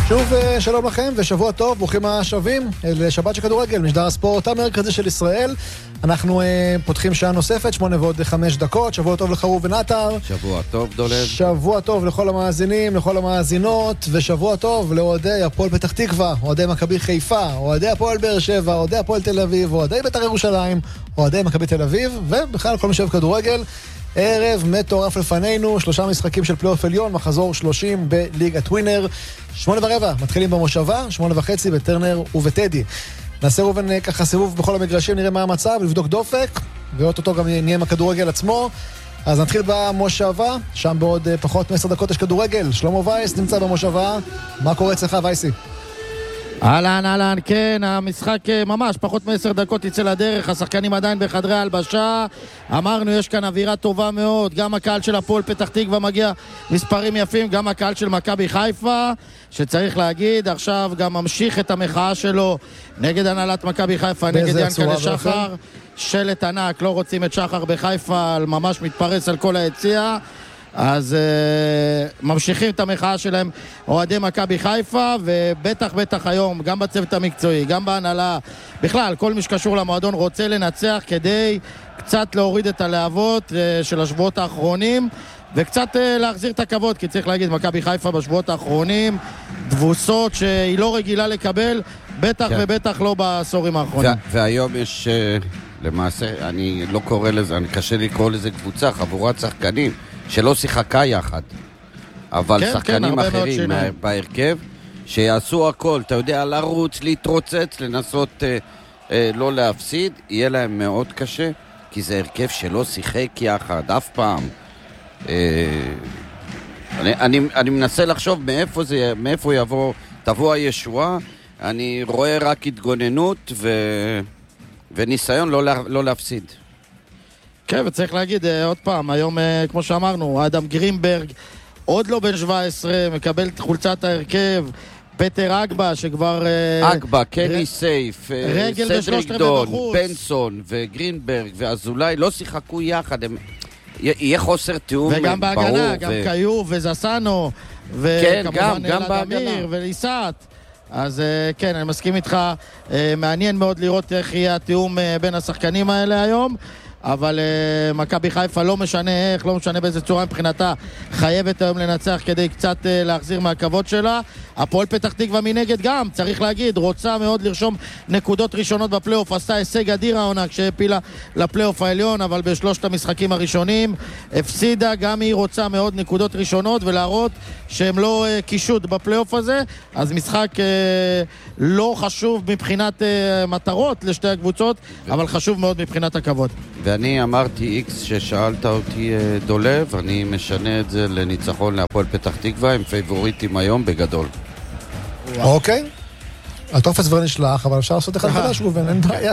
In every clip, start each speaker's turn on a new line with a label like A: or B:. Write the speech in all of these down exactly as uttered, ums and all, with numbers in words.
A: שוב שלום לכם ושבוע טוב, ברוכים השבים לשבת של כדורגל, משדר הספורט המרכזי של ישראל. אנחנו uh, פותחים שעה נוספת, שמונה ועוד חמש דקות. שבוע טוב לך ראובן עטר.
B: שבוע טוב דולב.
A: שבוע טוב לכל המאזינים, לכל המאזינות, ושבוע טוב לאוהדי הפועל פתח תקווה, אוהדי מכבי חיפה, אוהדי הפועל באר שבע, אוהדי הפועל תל אביב, אוהדי בית"ר ירושלים, אוהדי מכבי תל אביב, ובכלל כל מי שאוהב כדורגל. ערב מטורף לפנינו, שלושה משחקים של פלייאוף עליון, מחזור שלושים בליגת ווינר. שמונה ורבע, מתחילים במושבה, שמונה וחצי בטרנר ובטדי. נעשה ראובן ככה סיבוב בכל המגרשים, נראה מה המצב, לבדוק דופק, ואוטוטו גם נהיה עם הכדורגל עצמו. אז נתחיל במושבה, שם בעוד פחות מעשר דקות יש כדורגל. שלמה וייס נמצא במושבה, מה קורה אצלך וייסי?
C: אהלן, אהלן, כן, המשחק ממש פחות מעשר דקות יצא לדרך, השחקנים עדיין בחדרי ההלבשה. אמרנו, יש כאן אווירה טובה מאוד, גם הקהל של הפועל פתח תקווה מגיע מספרים יפים, גם הקהל של מכבי חיפה, שצריך להגיד, עכשיו גם ממשיך את המחאה שלו נגד הנהלת מכבי חיפה, נגד ינקלה שחר, שלט ענק, לא רוצים את שחר בחיפה, ממש מתפרס על כל היציאה. אז uh, ממשיכים את המחאה שלהם אוהדי מכבי חיפה, ובטח בטח היום גם בצוות המקצועי, גם בהנהלה, בכלל כל מי שקשור למועדון רוצה לנצח כדי קצת להוריד את הלהבות uh, של השבועות האחרונים וקצת uh, להחזיר את הכבוד, כי צריך להגיד, מכבי חיפה בשבועות האחרונים דבוסות שהיא לא רגילה לקבל, בטח כן. ובטח לא בעשורים האחרונים.
B: והיום יש uh, למעשה, אני לא קורא לזה, אני קשה לקרוא לזה קבוצה, חבורת שחקנים שלא שיחקה יחד, אבל כן, שחקנים כן, אחרים בהרכב שיעשו הכל, אתה יודע, לרוץ, להתרוצץ, לנסות אה, אה, לא להפסיד, יהיה להם מאוד קשה, כי זה הרכב שלא שיחק יחד אף פעם. אה, אני, אני, אני מנסה לחשוב מאיפה, זה, מאיפה יבוא, תבוא הישועה. אני רואה רק התגוננות ו, וניסיון לא, לה, לא להפסיד.
C: כן, וצריך להגיד עוד פעם, היום כמו שאמרנו, אדם גרינברג עוד לא בן שבע עשרה, מקבל את חולצת ההרכב, פטר אגבה שכבר
B: אגבה, קני סייף, סדריק דון, בנסון וגרינברג ואזולאי לא שיחקו יחד, יהיה חוסר תיאום ברור.
C: וגם בהגנה, גם קיוב וזסנו, וכמובן אלעד אמיר וליסת. אז כן, אני מסכים איתך, מעניין מאוד לראות איך יהיה התיאום בין השחקנים האלה היום, אבל uh, מכבי חיפה לא משנה איך, לא משנה באיזה צורה מבחינתה, חייבת היום לנצח כדי קצת uh, להחזיר מהכבוד שלה. הפועל פתח תקווה מנגד גם, צריך להגיד, רוצה מאוד לרשום נקודות ראשונות בפלייאוף, עשתה הישג אדיר העונה כשהפילה לפלייאוף העליון, אבל בשלושת המשחקים הראשונים הפסידה, גם היא רוצה מאוד נקודות ראשונות ולהראות שהם לא uh, קישוט בפלייאוף הזה, אז משחק uh, לא חשוב מבחינת uh, מטרות לשתי הקבוצות, אבל חשוב מאוד מבחינת הכבוד.
B: ואני אמרתי איקס ששאלת אותי דולב, אני משנה את זה לניצחון להפועל פתח תקווה, הם פייבוריטים היום בגדול.
A: אוקיי, הטופס כבר נשלח, אבל אפשר לעשות אחד חדש גובן, אין בעיה.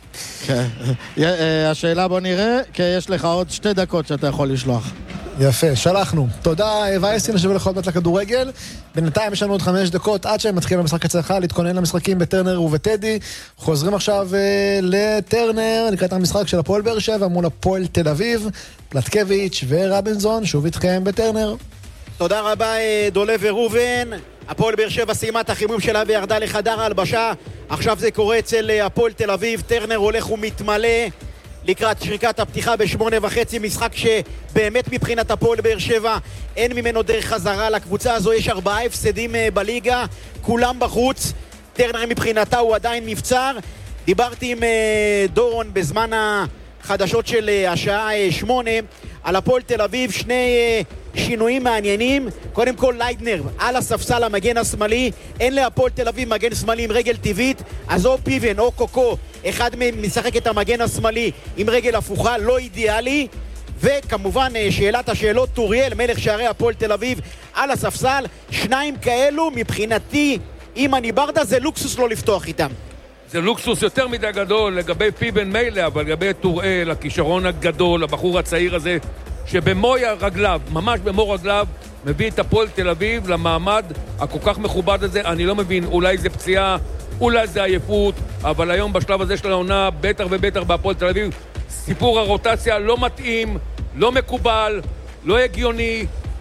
C: השאלה בוא נראה, כי יש לך עוד שתי דקות שאתה יכול לשלוח.
A: יפה, שלחנו. תודה וייסי, נשב לך עוד מעט לכדורגל. בינתיים יש לנו עוד חמש דקות עד שהם מתחילים במשחק אצלך, להתכונן למשחקים בטרנר ובטדי. חוזרים עכשיו uh, לטרנר, לקראת המשחק של הפועל באר שבע מול הפועל תל אביב. פלטקביץ' ורבינזון, שוב איתכם בטרנר.
D: תודה רבה דולב וראובן. הפועל באר שבע סיימה את החימום שלה וירדה לחדר ההלבשה. עכשיו זה קורה אצל הפועל תל אביב. טרנר הולך ומתמלא לקראת שריקת הפתיחה בשמונה וחצי, משחק שבאמת מבחינת הפועל באר שבע אין ממנו דרך חזרה. לקבוצה הזו יש ארבעה הפסדים בליגה, כולם בחוץ. טרנר מבחינתה הוא עדיין מבצר. דיברתי עם דורון בזמן החדשות של השעה שמונה על הפועל תל אביב, שני שינויים מעניינים. קודם כל ליידנר על הספסל המגן השמאלי, אין להפועל תל אביב מגן שמאלי עם רגל טבעית, אז או פיבן או קוקו, אחד מהם משחק את המגן השמאלי עם רגל הפוכה, לא אידיאלי. וכמובן שאלת השאלות, טוריאל מלך שערי הפועל תל אביב על הספסל. שניים כאלו מבחינתי, אם אני ברדה, זה לוקסוס לא לפתוח איתם.
E: זה לוקסוס יותר מדי גדול לגבי פיבן מילא, אבל לגבי טוראל, הכישרון הגדול, הבחור הצעיר הזה שבמו רגליו, ממש במו רגליו, מביא את הפועל תל אביב למעמד הכל כך מכובד הזה. אני לא מבין, אולי זה פציעה, אולי זה עייפות, אבל היום בשלב הזה של העונה, בטח ובטח בהפועל תל אביב, סיפור הרוטציה לא מתאים, לא מקובל, לא הגיוני.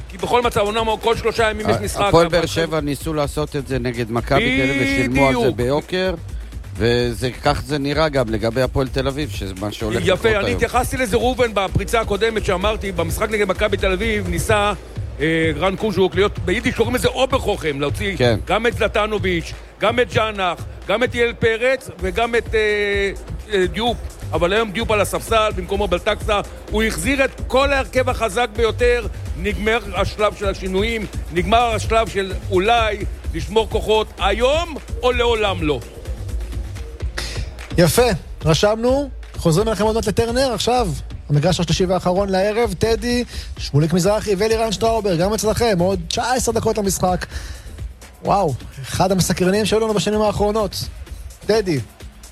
E: כי בכל מצב, כל שלושה ימים יש משחק.
B: הפועל באר שבע ניסו לעשות את זה נגד מכבי תל אביב, ושילמו על זה ביוקר, וכך זה נראה גם לגבי הפועל תל אביב, שזה מה שהולך לקרות היום.
E: יפה, אני התייחסתי לזה רובן בפריצה הקודמת שאמרתי, במשחק נגד מכבי תל אביב ניסה רן קוז'וק להיות, ביידיש קוראים לזה אוברחוכם, להוציא גם את זלטנוביץ', גם את ג'אנח, גם את יעל פרץ וגם את דיופ, אבל היום דיופ על הספסל במקומו בלטקסה. הוא החזיר את כל ההרכב החזק ביותר. נגמר השלב של השינויים, נגמר השלב של אולי לשמור כוחות היום או לעולם לא.
A: יפה, רשמנו, חוזרים אליכם עוד מעט לטרנר. עכשיו המגרש השלישי והאחרון לערב, טדי, שמוליק מזרחי ואלירן שטראובר, גם אצלכם, עוד תשע עשרה דקות למשחק. וואו, אחד המסקרנים שהיו לנו בשנים האחרונות. טדי.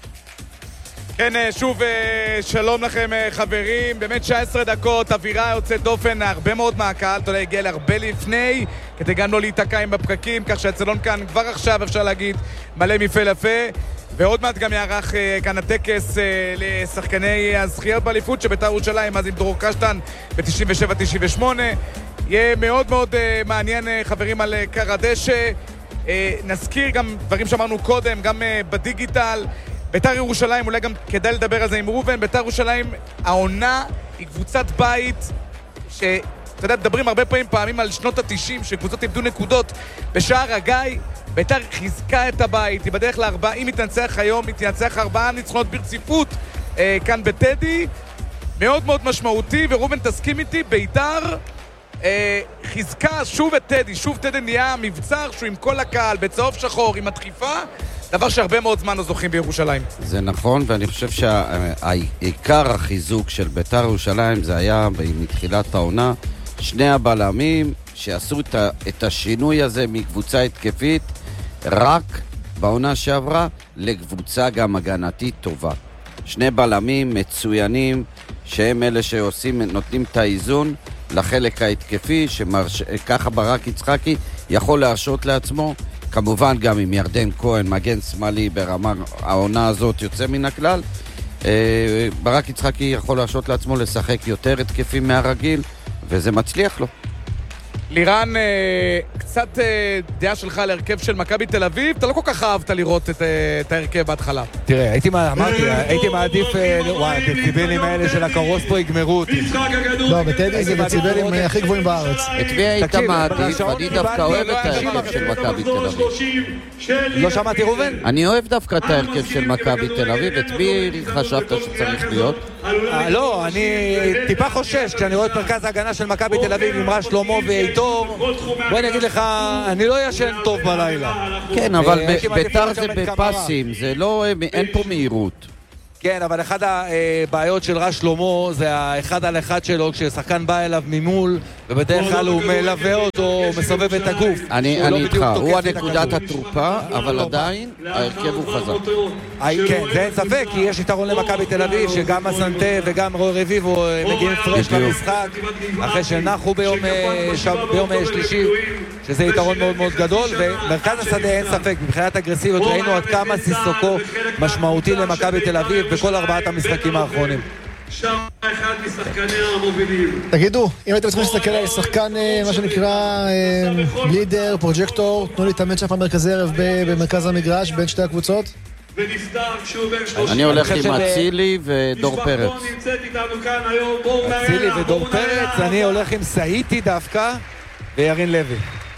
F: כן, שוב, שלום לכם חברים, באמת תשע עשרה דקות, אווירה יוצאת דופן, הרבה מאוד מהקהל, אתה יודע, הגיע להרבה לפני, כדי גם לא להיתקע עם בפקקים, כך שהצלון כאן כבר עכשיו, אפשר להגיד, מלא מפה לפה, ועוד מעט גם יערך כאן הטקס לשחקני הזכייה באליפות שבית"ר ירושלים, אז עם דרור קשטן ב-תשעים ושבע תשעים ושמונה, יהיה מאוד מאוד מעניין חברים על קר הדשא. נזכיר גם דברים שאמרנו קודם, גם בדיגיטל, בית"ר ירושלים, אולי גם כדאי לדבר על זה עם רובן, בית"ר ירושלים, העונה היא קבוצת בית, שאתה יודע, מדברים הרבה פעמים פעמים על שנות ה-תשעים, שקבוצות איבדו נקודות בשער הגיא, בית"ר חיזקה את הבית, היא בדרך לארבעה, אם היא תנצח היום, היא תנצח ארבעה ניצחונות ברציפות, אה, כאן בטדי, מאוד מאוד משמעותי, ורובן תסכים איתי, בית"ר אה, חיזקה שוב את טדי, שוב טדי נהיה מבצר, שהוא עם כל הקהל, בצהוב שחור, עם הדחיפה, דבר שהרבה מאוד זמן לא זוכים בירושלים. זה
B: נכון, ואני חושב שהעיקר החיזוק של בית"ר ירושלים זה היה מתחילת העונה, שני הבלמים שעשו את השינוי הזה מקבוצה התקפית רק בעונה שעברה לקבוצה גם הגנתית טובה. שני בלמים מצוינים שהם אלה שעושים, נותנים את האיזון לחלק ההתקפי, שככה ברק יצחקי יכול להרשות לעצמו, כמובן גם עם ירדן כהן, מגן שמאלי ברמה העונה הזאת יוצא מן הכלל. ברק יצחקי יכול להרשות לעצמו לשחק יותר התקפים מהרגיל, וזה מצליח לו.
F: לירן, קצת דעה שלך על הרכב של מכבי תל אביב, אתה לא כל כך אהבת לראות את, את ההרכב בהתחלה.
G: תראה, הייתי, אמרתי, הייתי מעדיף, וואי, הדציבלים האלה של הקרוס פה יגמרו אותי.
A: לא, בטדי זה דציבלים הכי גבוהים בארץ.
B: את מי היית מעדיף? אני דווקא אוהב את ההרכב של מכבי תל אביב.
G: לא שמעתי רובן?
B: אני אוהב דווקא את ההרכב של מכבי תל אביב. את מי חשבת שצריך להיות?
G: לא, אני טיפה חושש כשאני רואה את מרכז ההגנה של מכבי תל אביב עם רז שלמה ואיתור. בוא אני אגיד לך, אני לא ישן טוב בלילה.
B: כן, אבל בית"ר זה בפסים, זה לא, אין פה מהירות.
G: כן, אבל אחד הבעיות של רז שלמה זה האחד על אחד שלו, כששחקן בא אליו ממול, ובדרך כלל הוא מלווה אותו, הוא מסובב את הגוף.
B: אני איתך, הוא הנקודת התרופה, אבל עדיין ההרכב הוא חזק.
G: כן, זה אין ספק, כי יש יתרון למכבי תל אביב, שגם הסנטה וגם רוי רביבו מגיעים פרש למשחק, אחרי שנחו ביום שלישי, שזה יתרון מאוד מאוד גדול, ומרכז השדה אין ספק, מבחינת אגרסיביות, ראינו עד כמה סיסוקו משמעותי למכבי תל אביב בכל ארבעת המשחקים האחרונים.
H: שם אחד משחקני המובילים.
A: תגידו, אם הייתם צריכים להסתכל על שחקן, מה שנקרא לידר, פרוג'קטור, תנו לי את המנצ'אפ המרכזי ערב במרכז המגרש בין שתי הקבוצות.
B: אני הולך עם אצילי ודור פרץ.
G: אצילי ודור פרץ, אני הולך עם סאיטי דווקא וירין לוי.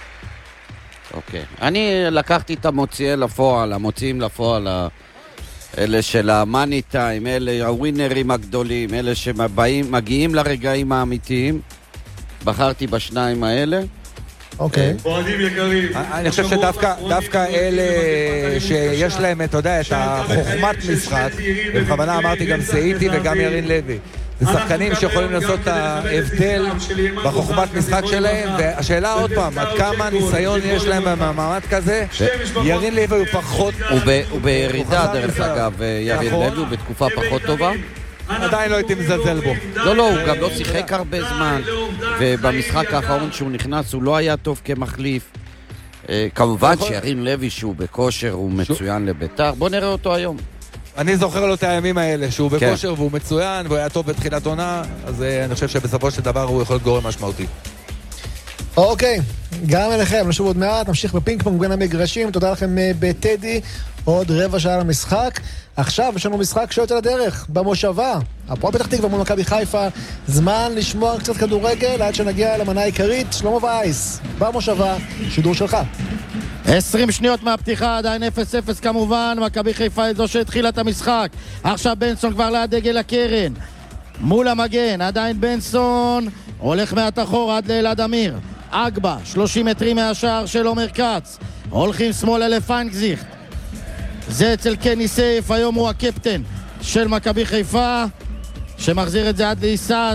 B: אוקיי, אני לקחתי את המוציאים לפועל, המוציאים לפועל, אלה של המאני טיים, אלה הווינרים הגדולים, אלה שמגיעים לרגעים האמיתיים. בחרתי בשניים האלה.
A: אוקיי.
H: אוהדים יקרים.
G: אני חושב שדווקא אלה שיש להם, אתה יודע, את החוכמת משחק, ובכוונה אמרתי גם סאיטי וגם ירין לוי. זה שחקנים שיכולים לעשות את ההבדל בחוכמת משחק שלהם, והשאלה עוד פעם, עד כמה ניסיון יש להם במעמד כזה, ירין לוי הוא פחות...
B: הוא בירידה דרך אגב, ירין לוי הוא בתקופה פחות טובה.
G: עדיין לא הייתי מזלזל בו.
B: לא, לא, הוא גם לא שיחק הרבה זמן, ובמשחק האחרון שהוא נכנס הוא לא היה טוב כמחליף. כמובן שירין לוי שהוא בכושר הוא מצוין לבית"ר, בוא נראה אותו היום.
G: אני זוכר לו את הימים האלה, שהוא בכושר והוא מצוין, והוא היה טוב בתחילת עונה, אז אני חושב שבסופו של דבר הוא יכול להיות גורם משמעותי.
A: אוקיי, גם אליכם, נשוב עוד מעט, נמשיך בפינג פונג בין המגרשים, תודה לכם בטדי, עוד רבע שעה למשחק. עכשיו יש לנו משחק שיוצא לדרך, במושבה, הפועל פתח תקווה מול מכבי חיפה, זמן לשמוע קצת כדורגל עד שנגיע למנה העיקרית. שלמה וייס, במושבה, שידור שלך.
C: עשרים שניות מהפתיחה, עדיין אפס אפס כמובן, מכבי חיפה היא זו שהתחילה את המשחק. עכשיו בנסון כבר ליד דגל הקרן, מול המגן, עדיין בנסון, הולך מעט אחורה עד לאלעד אמיר. אגבה, שלושים מטרים מהשער של עומר כץ, הולכים שמאלה לפיינגזיכט. זה אצל קני סייף, היום הוא הקפטן של מכבי חיפה, שמחזיר את זה עד לאיסת.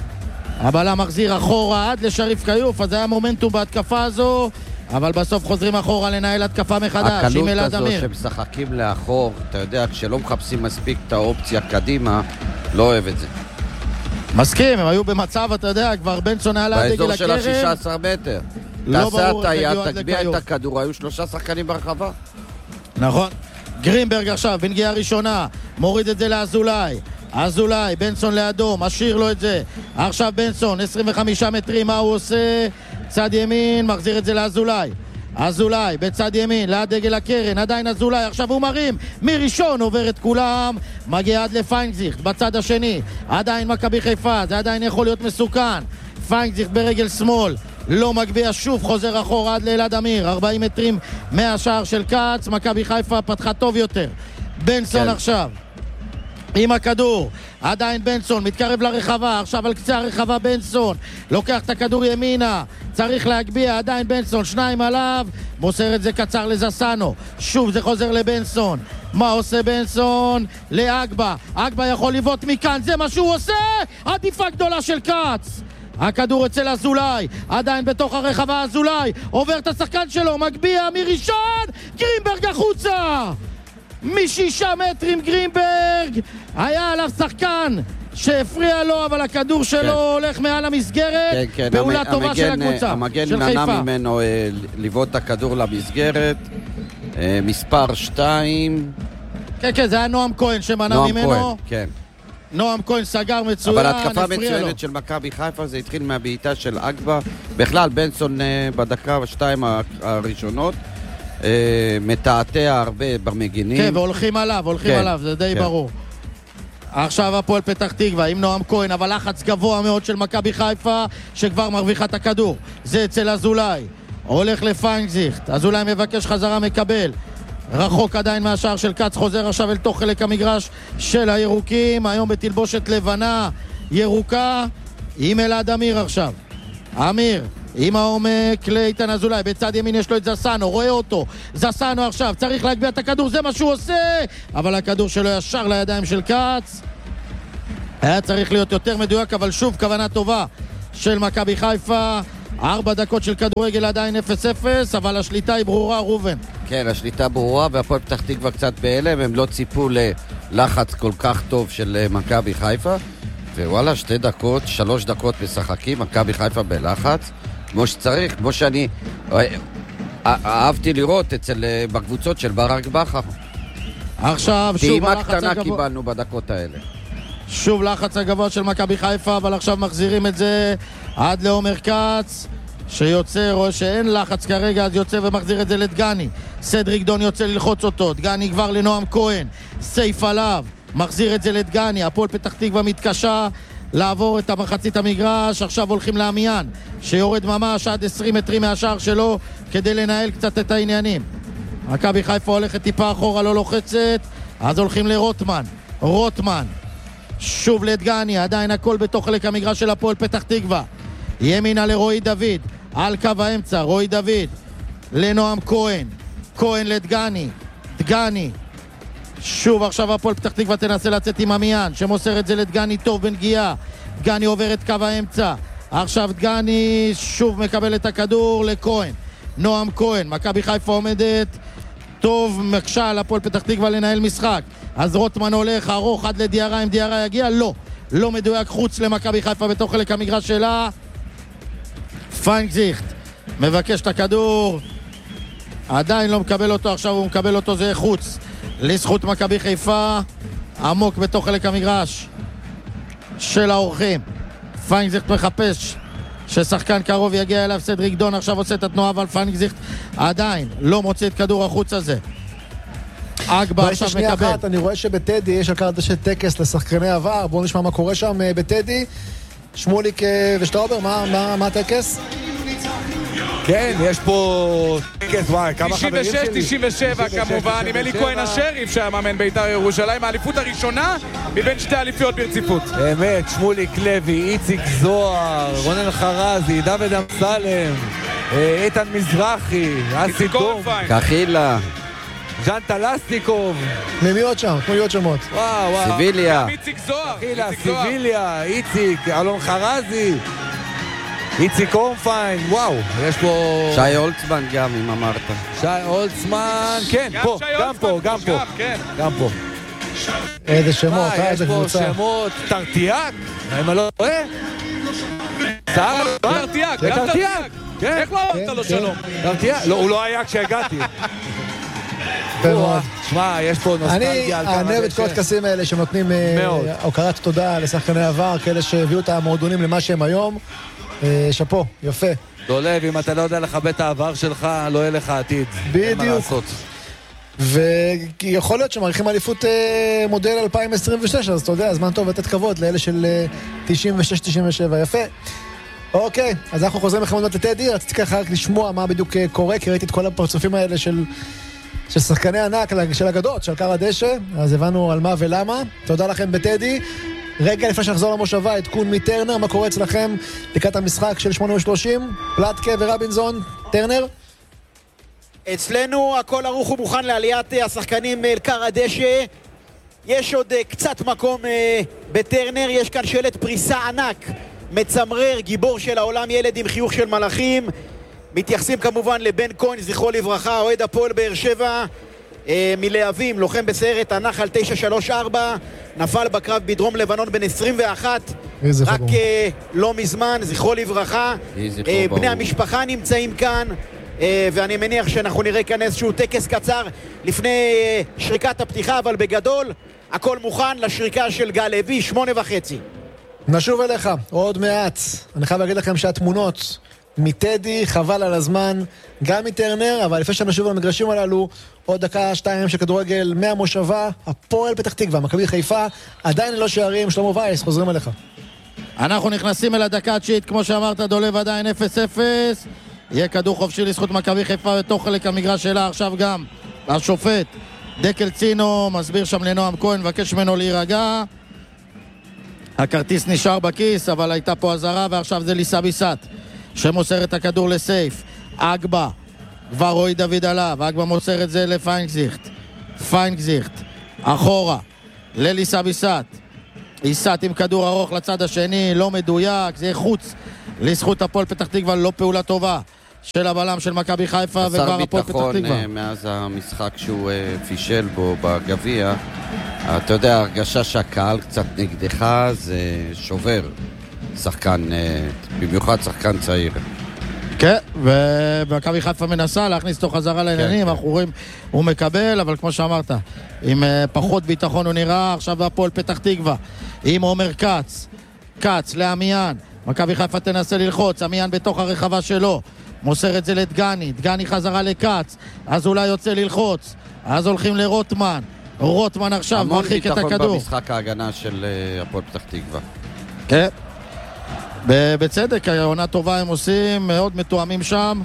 C: הבעלה מחזיר אחורה עד לשריף קיוף, אז היה מומנטום בהתקפה הזו, אבל בסוף חוזרים אחורה לנהל התקפה מחדש עם אלעד אמיר.
B: הקלות הזו שמשחקים לאחור, אתה יודע, כשלא מחפשים מספיק את האופציה קדימה, לא אוהב את זה.
C: מסכים, הם היו במצב, אתה יודע, כבר בנסון היה ליד דגל הקרן.
B: באזור של ה-שישה עשר מטר.
C: לא
B: תעשה
C: ברור,
B: הטעיה, תגביה את הכדור, היו שלושה שחקנים ברחבה.
C: נכון. גרינברג עכשיו, בנגיעה ראשונה, מוריד את זה לאזולאי. אזולאי, בנסון לידו, משאיר לו את זה. עכשיו בנסון, עשרים וחמישה מטרים, מה הוא עושה? צד ימין, מחזיר את זה לאזולאי. אזולאי, בצד ימין, ליד דגל הקרן, עדיין אזולאי, עכשיו הוא מרים, מראשון עובר את כולם, מגיע עד לפיינגזיכט, בצד השני, עדיין מכבי חיפה, זה עדיין יכול להיות מסוכן. פיינגזיכט ברגל שמאל, לא מגביה, שוב חוזר אחורה עד לאלעד אמיר, ארבעים מטרים מהשער של קץ, מכבי חיפה פתחה טוב יותר. בנסון כן. עכשיו עם הכדור, עדיין בנסון מתקרב לרחבה, עכשיו על קצה הרחבה בנסון לוקח את הכדור ימינה, צריך להגביה, עדיין בנסון, שניים עליו, מוסר את זה קצר לזסנו, שוב זה חוזר לבנסון. מה עושה בנסון? לאגבה, אגבה יכול לבעוט מכאן, זה מה שהוא עושה, עדיפה גדולה של קץ. הכדור אצל אזולאי, עדיין בתוך הרחבה אזולאי, עובר את השחקן שלו, מגביה מראשון, גרינברג החוצה משישה מטרים. גרינברג היה עליו שחקן שהפריע לו, אבל הכדור שלו כן. הולך מעל המסגרת. כן, כן. פעולה המ... טובה
B: המגן,
C: של הקבוצה
B: המגן
C: של
B: מנע
C: חיפה.
B: ממנו אה, לבעוט את הכדור למסגרת. אה, מספר שתיים.
C: כן, כן, זה היה נועם כהן שמנע
B: נועם
C: ממנו.
B: כהן, כן.
C: נועם כהן סגר מצוין,
B: אבל התקפה
C: הפריע לו.
B: מצוינת של מכבי חיפה, זה התחיל מהבעיטה של אגבה. בכלל, בנסון אה, בדקה ושתיים הראשונות. Uh, מתעתע הרבה במגינים.
C: כן, והולכים עליו, הולכים
B: כן,
C: עליו, זה די
B: כן.
C: ברור. עכשיו הפועל פתח תקווה עם נועם כהן, אבל לחץ גבוה מאוד של מכבי חיפה שכבר מרוויחה את הכדור. זה אצל אזולאי, הולך לפיינגזיכט, אזולאי מבקש חזרה, מקבל. רחוק עדיין מהשער של קץ, חוזר עכשיו אל תוך חלק המגרש של הירוקים, היום בתלבושת לבנה ירוקה, עם אלעד אמיר עכשיו. אמיר עם העומק לאיתן אזולאי, בצד ימין יש לו את זסנו, רואה אותו, זסנו עכשיו, צריך להגביה את הכדור, זה מה שהוא עושה, אבל הכדור שלו ישר לידיים של קץ. היה צריך להיות יותר מדויק, אבל שוב כוונה טובה של מכבי חיפה. ארבע דקות של כדורגל עדיין אפס אפס, אבל השליטה היא ברורה, רובן.
B: כן, השליטה ברורה, והפועל פתח תקווה קצת בהלם, הם לא ציפו ללחץ כל כך טוב של מכבי חיפה, ווואלה, שתי דקות, שלוש דקות משחקים, מכבי חיפה בלחץ, כמו שצריך, כמו שאני אהבתי לראות אצל, בקבוצות של ברק בכר.
C: עכשיו שוב
B: טעימה
C: הלחץ
B: קטנה
C: הגבוה.
B: קיבלנו בדקות האלה.
C: שוב לחץ הגבוה של מכבי חיפה, אבל עכשיו מחזירים את זה עד לעומר כץ, שיוצא, רואה שאין לחץ כרגע, אז יוצא ומחזיר את זה לדגני. סדריק דון יוצא ללחוץ אותו, דגני כבר לנועם כהן, סייף עליו, מחזיר את זה לדגני. הפועל פתח תקווה מתקשה לעבור את המחצית המגרש, עכשיו הולכים לעמיין, שיורד ממש עד עשרים מטרים מהשער שלו, כדי לנהל קצת את העניינים. מכבי חיפה הולכת טיפה אחורה, לא לוחצת, אז הולכים לרוטמן, רוטמן, שוב לדגני, עדיין הכל בתוך חלק המגרש של הפועל פתח תקווה. ימינה לרועי דוד, על קו האמצע, רועי דוד לנועם כהן, כהן לדגני, דגני, שוב עכשיו הפועל פתח תקווה תנסה לצאת עם עמיין, שמוסר את זה לדגני טוב בנגיעה, דגני עובר את קו האמצע, עכשיו דגני שוב מקבל את הכדור לכהן, נועם כהן, מכבי חיפה עומדת טוב, מקשה על הפועל פתח תקווה לנהל משחק, אז רוטמן הולך ארוך עד לדיארה, אם דיארה יגיע, לא, לא מדויק, חוץ למכבי חיפה בתוך חלק המגרש שלה. פיינגזיכט מבקש את הכדור, עדיין לא מקבל אותו, עכשיו הוא מקבל אותו, זה חוץ לזכות מכבי חיפה, עמוק בתוך חלק המגרש של האורחים. פיינגזיכט מחפש ששחקן קרוב יגיע אליו. סדריק דון עכשיו עושה את התנועה, אבל פיינגזיכט עדיין לא מוציא את כדור החוץ הזה. אגבה עכשיו מקבל.
A: אחת, אני רואה שבטדי יש על קרדשת טקס לשחקני עבר. בואו נשמע מה קורה שם בטדי. שמוליק ושטראובר, מה, מה, מה הטקס?
G: כן, יש פה טקס, וואי, כמה חברים שלי.
F: תשעים ושש תשעים ושבע כמובן, עם אלי כהן השריף שהמאמן בית"ר ירושלים, האליפות הראשונה מבין שתי אליפיות ברציפות.
G: באמת, שמוליק לוי, איציק זוהר, רונן חרזי, דוד אמסלם, איתן מזרחי, אסי דום,
B: קחילה,
G: ז'אן טלסטיקוב.
A: מי עוד שם? כמו עוד שמות.
G: וואו, וואו.
B: סיביליה.
F: איציק זוהר.
G: קחילה, סיביליה, איציק, אלון חרזי. איציק אורפיין, וואו, יש פה...
B: שי אולצמן גם, אם אמרת.
G: שי אולצמן, כן, פה, גם פה, גם פה, גם פה.
A: איזה שמות, איזה קבוצה.
G: יש פה שמות, טרטיאק, אם אני לא טועה.
F: טרטיאק, גם טרטיאק. איך לא אמרת לו שלום?
G: טרטיאק, הוא לא היה כשהגעתי. שמע, יש פה נוסטלגיה על כמה
A: אני אוהב את כל הטקסים האלה שנותנים הוקרת תודה לשחקני עבר, כאלה שהביאו את המועדונים למה שהם היום. שפו, יפה.
G: דולב, אם אתה לא יודע לכבד את העבר שלך, לא יהיה לך עתיד.
A: בדיוק. ויכול להיות שמעריכים אליפות מודל אלפיים עשרים ושש, אז אתה יודע, זמן טוב לתת כבוד לאלה של תשעים ושש תשעים ושבע, יפה. אוקיי, אז אנחנו חוזרים לכם עוד לטדי, רציתי ככה רק לשמוע מה בדיוק קורה, כי ראיתי את כל הפרצופים האלה של... של שחקני ענק, של אגדות, של קר הדשא, אז הבנו על מה ולמה. תודה לכם בטדי. רגע לפני שנחזור למושבה, עדכון מטרנר, מה קורה אצלכם לקראת המשחק של שמונה ושלושים? פלטקה ורבינזון, טרנר?
D: אצלנו הכל ערוך ומוכן לעליית השחקנים אל קר הדשא. יש עוד קצת מקום בטרנר, יש כאן שלט פריסה ענק, מצמרר, גיבור של העולם, ילד עם חיוך של מלאכים. מתייחסים כמובן לבן כהן, זכרו לברכה, אוהד הפועל באר שבע אה, מלהבים, לוחם בסיירת הנחל תשע שלוש ארבע, נפל בקרב בדרום לבנון בן עשרים ואחת, רק אה, לא מזמן, זכרו לברכה. אה, בני המשפחה נמצאים כאן, אה, ואני מניח שאנחנו נראה כאן איזשהו טקס קצר לפני אה, שריקת הפתיחה, אבל בגדול הכל מוכן לשריקה של גל לוי, שמונה וחצי.
A: נשוב אליך, עוד מעט. אני חייב להגיד לכם שהתמונות מטדי, חבל על הזמן, גם מטרנר, אבל לפני שנשוב על המגרשים הללו, עוד דקה, שתיים של כדורגל מהמושבה, הפועל פתח תקווה, מכבי חיפה, עדיין לא שערים, שלמה וייס, חוזרים אליך.
C: אנחנו נכנסים אל הדקה התשיעית, כמו שאמרת, דולב עדיין אפס אפס, יהיה כדור חופשי לזכות מכבי חיפה בתוך חלק המגרש שלה, עכשיו גם השופט דקל צינו מסביר שם לנועם כהן, מבקש ממנו להירגע, הכרטיס נשאר בכיס, אבל הייתה פה הזרה, ועכשיו זה ליסה ביסת שמוסר את הכדור לסייף. אגבה, כבר רואי דוד עליו, אגבה מוסר את זה לפיינגזיכט, פיינגזיכט אחורה לליסה ביסת, איסת עם כדור ארוך לצד השני, לא מדויק, זה חוץ לזכות הפועל פתח תקווה, לא פעולה טובה של הבלם של מכבי חיפה, וכבר הפועל פתח תקווה.
B: חסר ביטחון מאז המשחק שהוא פישל בו בגביע, אתה יודע, הרגשה שהקהל קצת נגדך זה שובר שחקן, במיוחד שחקן צעיר.
C: כן, ומכבי חיפה מנסה להכניס אותו חזרה לעניינים, אנחנו רואים, הוא מקבל, אבל כמו שאמרת, עם פחות ביטחון הוא נראה. עכשיו הפועל פתח תקווה, עם עומר קץ, קץ לעמיין, מכבי חיפה תנסה ללחוץ, עמיין בתוך הרחבה שלו, מוסר את זה לדגני, דגני חזרה לקץ, אז אולי יוצא ללחוץ, אז הולכים לרוטמן, רוטמן עכשיו מרחיק את הכדור.
B: המון ביטחון במשחק ההגנה של הפועל פתח תקווה.
C: כן. בצדק, העונה טובה הם עושים, מאוד מתואמים שם,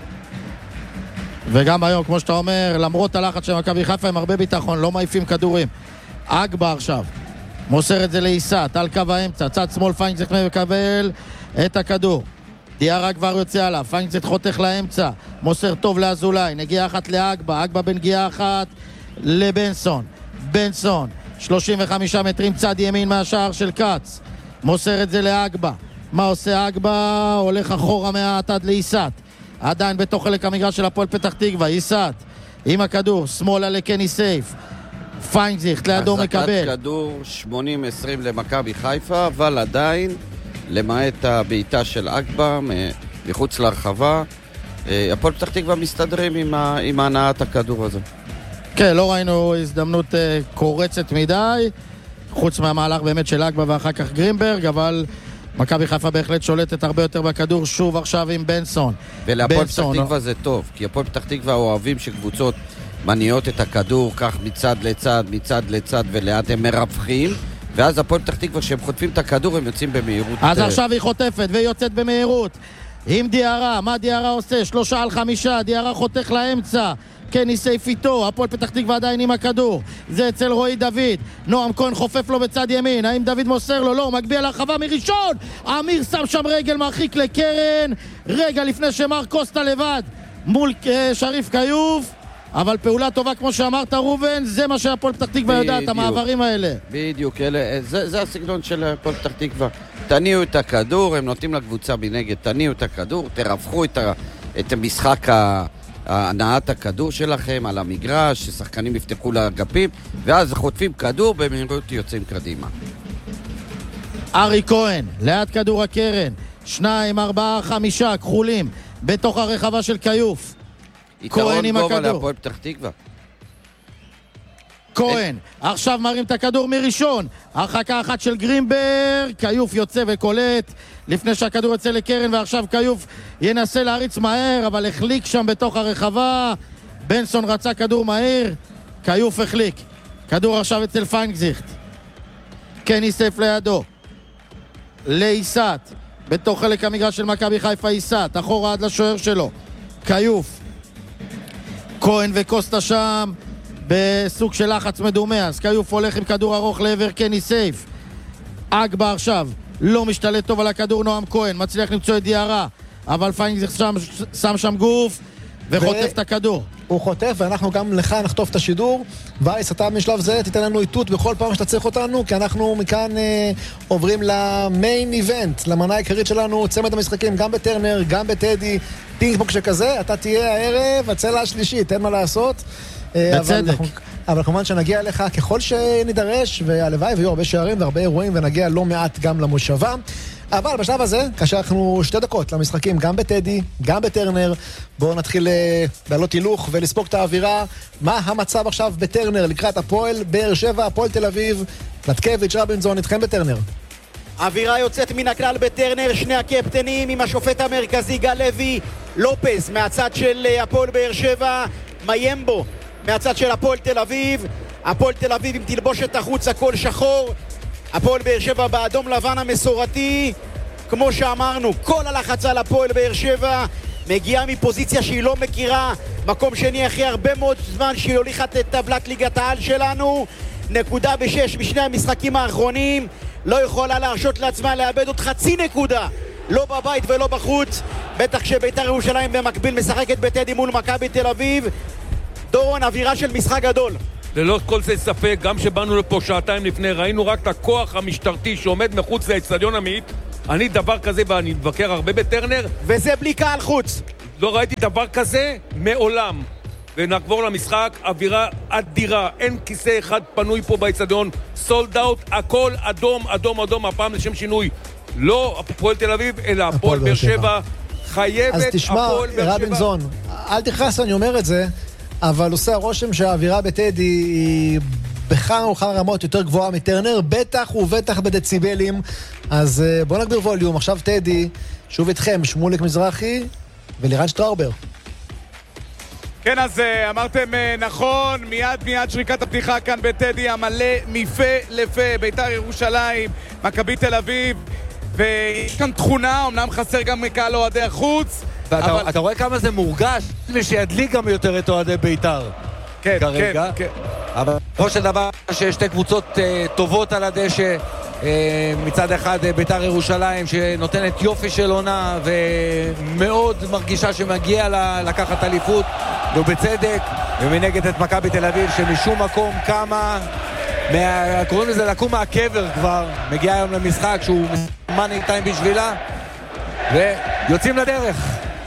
C: וגם היום, כמו שאתה אומר, למרות הלחץ של מכבי חיפה, הם הרבה ביטחון, לא מעיפים כדורים. אגבה עכשיו מוסר את זה לאיסת, על קו האמצע, צד שמאל פיינגזיכט מקבל את הכדור, דיארה כבר יוצא עליו, פיינגזיכט חותך לאמצע, מוסר טוב לאזולאי, נגיעה אחת לאגבה, אגבה בנגיעה אחת לבנסון, בנסון שלושים וחמישה מטרים צד ימין מהשער של קץ, מוסר את זה לאגבה, מה עושה אגבה? הולך אחורה מעט עד לאיסת, עדיין בתוך חלק המגרש של הפועל פתח תקווה, איסת עם הכדור, שמאלה לקני סייף, פיינגזיכט לידו מקבל.
B: החזקת כדור שמונים עשרים למכבי חיפה, אבל עדיין, למעט הבעיטה של אגבה מחוץ להרחבה, הפועל פתח תקווה מסתדרים עם, ה... עם הנעת הכדור הזה.
C: כן, לא ראינו הזדמנות קורצת מדי, חוץ מהמהלך באמת של אגבה ואחר כך גרינברג, אבל מכבי חיפה בהחלט שולטת הרבה יותר בכדור, שוב עכשיו עם בנסון.
B: ולהפועל פתח תקווה זה טוב, כי הפועל פתח תקווה אוהבים שקבוצות מניעות את הכדור כך מצד לצד, מצד לצד, ולאט הם מרווחים, ואז הפועל פתח תקווה שהם חוטפים את הכדור הם יוצאים במהירות.
C: אז עכשיו היא חוטפת והיא יוצאת במהירות עם דיארה, מה דיארה עושה? שלושה על חמישה, דיארה חותך לאמצע, קני סייף איתו, הפועל פתח תקווה עדיין עם הכדור, זה אצל רועי דוד, נועם כהן חופף לו בצד ימין, האם דוד מוסר לו? לא, מגביע להרחבה מראשון, אמיר שם שם רגל מרחיק לקרן, רגע לפני שמר קוסטה לבד מול שריף קיוף, אבל פעולה טובה כמו שאמרת ראובן, זה מה שהפועל פתח תקווה יודעת, המעברים האלה.
B: בדיוק, אלה, זה, זה הסגנון של הפועל פתח תקווה. תניעו את הכדור, הם נותנים לקבוצה מנגד, תניעו את הכדור, תרווחו את, ה, את המשחק הנעת הכדור שלכם על המגרש, ששחקנים יפתחו לאגפים, ואז חוטפים כדור, במהירות יוצאים קדימה.
C: ארי כהן, ליד כדור הקרן, שניים, ארבעה, חמישה, כחולים, בתוך הרחבה של קיוף. כהן עם הכדור.
B: להפועל פתח תקווה.
C: כהן, עכשיו מרים את הכדור מראשון, הרחקה אחת של גרינברג, קיוף יוצא וקולט, לפני שהכדור יוצא לקרן, ועכשיו קיוף ינסה להריץ מהר, אבל החליק שם בתוך הרחבה, בנסון רצה כדור מהיר, קיוף החליק, כדור עכשיו אצל פיינגזיכט, קני סייף לידו, לאיסת, בתוך חלק המגרש של מכבי חיפה איסת, אחורה עד לשוער שלו, קיוף, כהן וקוסטה שם, בסוג של לחץ מדומה, אז קיוף הולך עם כדור ארוך לעבר קני סייף, אגבה עכשיו, לא משתלט טוב על הכדור, נועם כהן מצליח למצוא את דיארה, אבל פיינגזיך שם, שם שם גוף וחוטף את הכדור.
A: הוא חוטף, ואנחנו גם לך נחטוף את השידור. וייס, אתה משלב זה תיתן לנו איתות בכל פעם שאתה צריך אותנו, כי אנחנו מכאן אה, עוברים למיין איבנט, למנה העיקרית שלנו, צמד המשחקים גם בטרנר, גם בטדי, פינג פונג שכזה, אתה תהיה הערב הצלע השלישית, אין מה לעשות.
C: בצדק.
A: אבל, אנחנו, אבל כמובן שנגיע אליך ככל שנידרש, והלוואי ויהיו הרבה שערים והרבה אירועים, ונגיע לא מעט גם למושבה. אבל בשלב הזה, כאשר אנחנו שתי דקות למשחקים, גם בטדי, גם בטרנר, בואו נתחיל לעלות הילוך ולספוק את האווירה. מה המצב עכשיו בטרנר לקראת הפועל באר שבע, הפועל תל אביב, נתקביץ' רבינזון, איתכם בטרנר.
D: אווירה יוצאת מן הכלל בטרנר, שני הקפטנים עם השופט המרכזי גל לוי, לופס מהצד של הפועל באר שבע, מיימבו מהצד של הפועל תל אביב. הפועל תל אביב עם תלבושת החוץ הכל שחור, הפועל באר שבע באדום לבן המסורתי. כמו שאמרנו, כל הלחץ על הפועל באר שבע, מגיעה מפוזיציה שהיא לא מכירה, מקום שני אחרי הרבה מאוד זמן שהיא הוליכת את טבלת ליגת העל שלנו, נקודה בשש משני המשחקים האחרונים, לא יכולה להרשות לעצמה לאבד עוד חצי נקודה, לא בבית ולא בחוץ, בטח שבית"ר ירושלים במקביל משחקת בטדי מול מכבי תל אביב. דורון, אווירה של משחק גדול.
E: ללא כל זה ספק, גם שבאנו לפה שעתיים לפני, ראינו רק את הכוח המשטרתי שעומד מחוץ לאצטדיון עמית. אני דבר כזה, ואני מבקר הרבה בטרנר,
D: וזה בלי קהל חוץ.
E: לא ראיתי דבר כזה מעולם. ונעבור למשחק, אווירה אדירה, אין כיסא אחד פנוי פה באצטדיון, סולד אאוט, הכל אדום, אדום, אדום, הפעם לשם שינוי. לא הפועל תל אביב, אלא הפועל באר שבע. חייבת
A: אז תשמע, רבינזון, אל תכעס, אני אומר את זה, אבל עושה הרושם שהאווירה בטדי היא בכמה וכמה רמות יותר גבוהה מטרנר, בטח ובטח בדציבלים. אז בואו נגביר ווליום, עכשיו טדי, שוב איתכם, שמוליק מזרחי ולירן שטראובר.
F: כן, אז אמרתם נכון, מיד מיד שריקת הפתיחה כאן בטדי, המלא מפה לפה, בית"ר ירושלים, מכבי תל אביב, ויש כאן תכונה, אמנם חסר גם קהל אוהדי החוץ,
G: ואתה
F: אבל...
G: אתה רואה כמה זה מורגש, ושידליק גם יותר את אוהדי בית"ר.
F: כן,
G: כרגע.
F: כן, כן.
G: אבל כמו שדבר שיש שתי קבוצות uh, טובות על הדשא, uh, מצד אחד uh, בית"ר ירושלים שנותנת יופי של עונה ומאוד מרגישה שמגיע לה, לקחת אליפות, ובצדק, ומנגד את מכבי תל אביב שמשום מקום קמה, מה... קוראים לזה לקום מהקבר כבר, מגיע היום למשחק שהוא מאני טיים בשבילה, ויוצאים לדרך.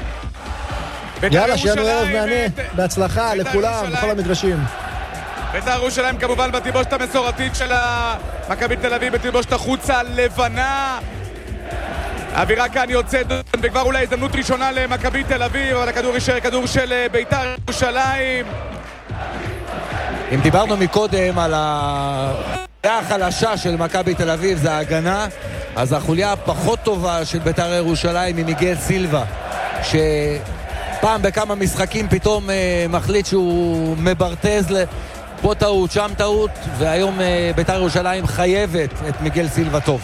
A: יאללה, שיהיה לנו ערב מענה, בהצלחה לכולם, בכל המגרשים.
F: בית"ר ירושלים כמובן בתלבושת המסורתית של מכבי תל אביב, בתלבושת החוץ הלבנה. האווירה כאן יוצאת, וכבר אולי הזדמנות ראשונה למכבי תל אביב, אבל הכדור יישאר כדור של בית"ר ירושלים.
G: אם דיברנו מקודם על החלשה של מכבי תל אביב, זה ההגנה, אז החוליה הפחות טובה של בית"ר ירושלים היא מיגל סילבה, שפעם בכמה משחקים פתאום אה, מחליט שהוא מברטז פה טעות, שם טעות, והיום אה, בית"ר ירושלים חייבת את מיגל סילבה טוב.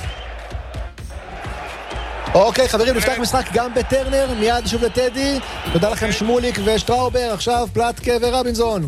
A: אוקיי, חברים, נפתח משחק גם בטרנר, מיד שוב לטדי. תודה לכם שמוליק ושטראובר, עכשיו פלטקה ורבינזון.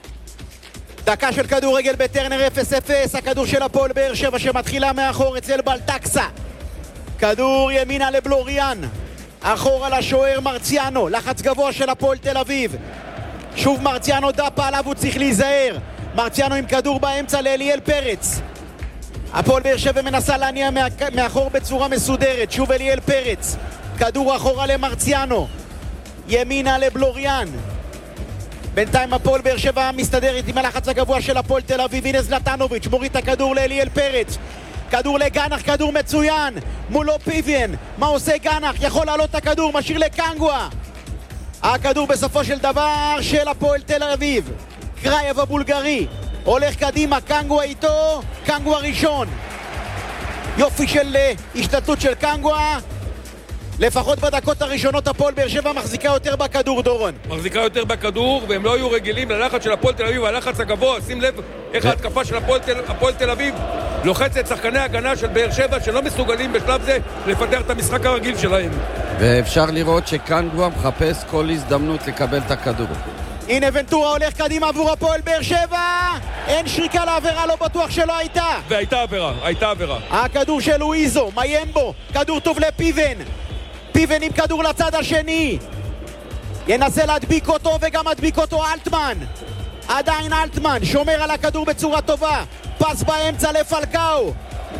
D: דקה של כדורגל בטרנר אפס אפס, הכדור של הפועל באר שבע שמתחילה מאחור אצל בלטקסה. כדור ימינה לבלוריאן, אחורה לשוער מרציאנו, לחץ גבוה של הפועל תל אביב. שוב מרציאנו דפה עליו, הוא צריך להיזהר. מרציאנו עם כדור באמצע לאליאל פרץ. הפועל באר שבע מנסה להניע מאחור בצורה מסודרת, שוב אליאל פרץ. כדור אחורה למרציאנו, ימינה לבלוריאן. בינתיים הפועל באר שבע מסתדרת עם הלחץ הגבוה של הפועל תל אביב. הנה זלטנוביץ' מוריד את הכדור לאליאל פרץ, כדור לגנח, כדור מצוין מולו פיבן. מה עושה גנח? יכול לעלות את הכדור, משאיר לקנגווה. הכדור בסופו של דבר של הפועל תל אביב. קרייב הבולגרי הולך קדימה, קנגווה איתו, קנגווה ראשון. יופי של השתתלות של קנגווה. לפחות בדקות הראשונות הפועל באר שבע מחזיקה יותר בכדור, דורון.
E: מחזיקה יותר בכדור, והם לא היו רגילים ללחץ של הפועל תל אביב, הלחץ הגבוה. שים לב איך ההתקפה של הפועל תל, הפועל תל אביב לוחצת שחקני הגנה של באר שבע שלא מסוגלים בשלב זה לפתח את המשחק הרגיל שלהם.
B: ואפשר לראות שקנגווה מחפש כל הזדמנות לקבל את הכדור.
D: הנה ונטורה הולך קדימה עבור הפועל באר שבע. אין שריקה לעבירה, לא בטוח שלא הייתה.
E: והייתה עבירה, הייתה עבירה.
D: הכדור של לואיזו, מיימבו, כדור טוב לפיבן. פיבן עם כדור לצד השני, ינסה להדביק אותו וגם מדביק אותו אלטמן. עדיין אלטמן שומר על הכדור בצורה טובה, פס באמצע לפלקאו,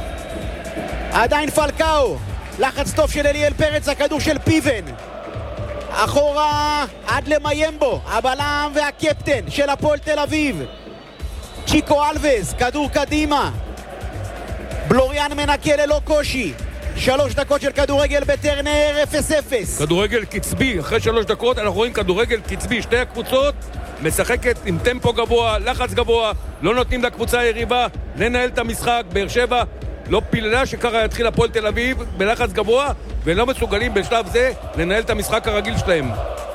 D: עדיין פלקאו, לחץ טוב של אליאל פרץ, הכדור של פיבן אחורה עד למיימבו, הבלם והקפטן של הפועל תל אביב, צ'יקו אלווס, כדור קדימה, בלוריאן מנקה ללא קושי. שלוש דקות של כדורגל בטרנר אפס אפס.
E: כדורגל קצבי, אחרי שלוש דקות אנחנו רואים כדורגל קצבי. שתי הקבוצות משחקת עם טמפו גבוה, לחץ גבוה, לא נותנים לקבוצה היריבה לנהל את המשחק. באר שבע לא פיללה שקרה יתחיל הפועל תל אביב בלחץ גבוה, ולא מסוגלים בשלב זה לנהל את המשחק הרגיל שלהם.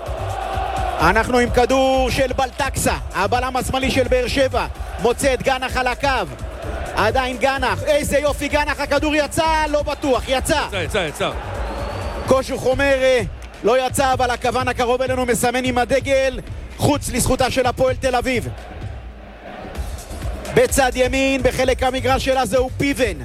D: אנחנו עם כדור של בלטקסה, הבלם השמאלי של באר שבע, מוצא את גנח על הקו. עדיין גנח, איזה יופי גנח, הכדור יצא, לא בטוח, יצא.
E: יצא, יצא, יצא.
D: קושוך אומר, לא יצא, אבל הכוון הקרוב אלינו מסמן עם הדגל, חוץ לזכותה של הפועל תל אביב. בצד ימין, בחלק המגרש שלה זהו פיבן.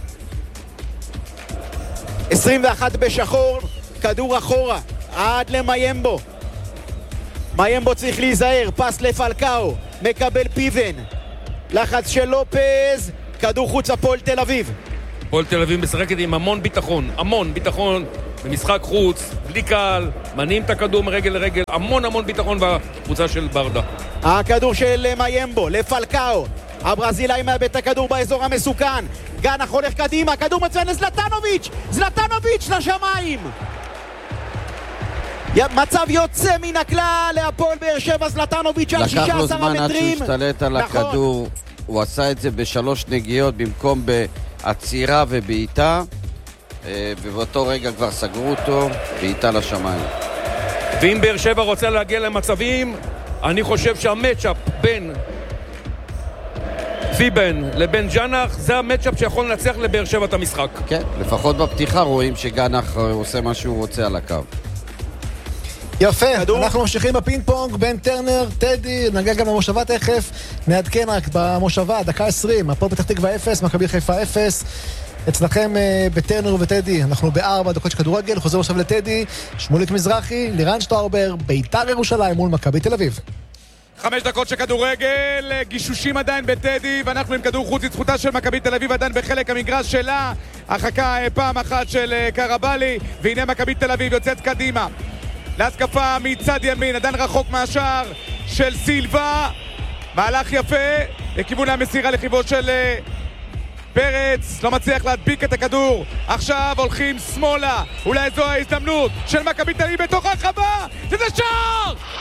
D: עשרים ואחת בשחור, כדור אחורה, עד למיימבו. מיימבו צריך להיזהר, פס לפלקאו, מקבל פיבן. לחץ של לופז, כדור חוץ הפועל תל אביב.
E: הפועל תל אביב משחקת עם המון ביטחון, המון ביטחון במשחק חוץ, בלי קהל, מניעים את הכדור מרגל לרגל, המון המון ביטחון בקבוצה של ברדה.
D: הכדור של מיימבו, לפלקאו, הברזילאי מאבד את הכדור באזור המסוכן, גנח הולך קדימה, כדור מצוין לזלטנוביץ', זלטנוביץ' לשמיים. מצב יוצא מן הכלל להפועל באר שבע, זלטנוביץ' על שישה עשר מטרים.
B: לקח לו זמן עד שהשתלט על הכדור, הוא עשה את זה בשלוש נגיעות במקום בעצירה ובעיטה, ובאותו רגע כבר סגרו אותו, בעיטה לשמיים.
E: ואם באר שבע רוצה להגיע למצבים, אני חושב שהמצ'אפ בין פיבן לבין ג'נח זה המצ'אפ שיכול לנצח לבאר שבע את המשחק.
B: כן, לפחות בפתיחה רואים שגנח עושה מה שהוא רוצה על הקו.
A: יפה, כדור. אנחנו ממשיכים בפינג פונג בין טרנר, טדי, נגיע גם למושבה תכף, נעדכן רק במושבה, דקה עשרים, הפועל פתח תקווה אפס, מכבי חיפה אפס, אצלכם uh, בטרנר ובטדי, אנחנו בארבע דקות של כדורגל, חוזר עכשיו לטדי, שמוליק מזרחי, לירן שטראובר, בית"ר ירושלים מול מכבי תל אביב.
F: חמש דקות של כדורגל, גישושים עדיין בטדי, ואנחנו עם כדור חוץ לזכותה של מכבי תל אביב עדיין בחלק המגרש שלה, הרחקה פעם אחת של קרבלי, והנה מכבי תל אביב יוצאת קדימה. להסקפה מצד ימין, עדיין רחוק מהשער של סילבה, מהלך יפה לכיוון המסירה לכיוון של פרץ, לא מצליח להדביק את הכדור, עכשיו הולכים שמאלה, אולי זו ההזדמנות של מכבי תל אביב בתוך הרחבה, וזה שער!